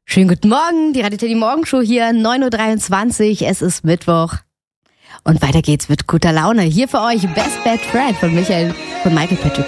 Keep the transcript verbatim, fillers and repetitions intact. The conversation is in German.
Schönen guten Morgen, die Radio Teddy Morgenshow hier, neun Uhr dreiundzwanzig, es ist Mittwoch. Und weiter geht's mit guter Laune. Hier für euch Best Bad Friend von Michael, von Michael Patrick